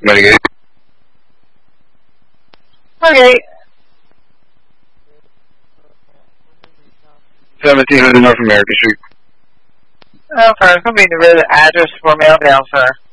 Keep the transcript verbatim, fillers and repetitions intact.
Mitigate. Okay. seventeen hundred North American Street. Okay, it's going to be the real address for mail down, sir.